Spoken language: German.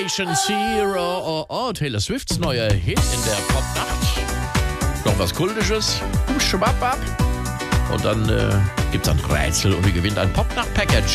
Generation Zero. Oh, Taylor Swifts neuer Hit in der Popnacht. Noch was Kultisches. Schwapp ab. Und dann gibt's ein Rätsel und wir gewinnen ein Popnacht-Package.